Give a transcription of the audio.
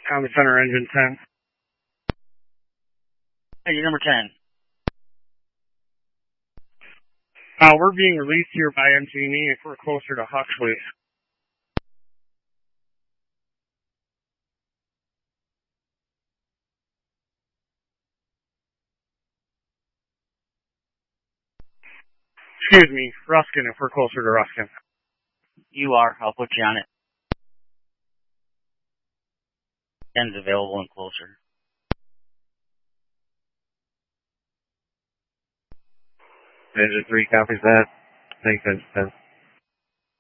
Common Center Engine 10. Hey, you're number 10. We're being released here by MG&E if we're closer to Huxley. Excuse me, Ruskin if we're closer to Ruskin. You are. I'll put you on it. 10's available and closer. Engine 3 copies that. Thanks, Engine 10.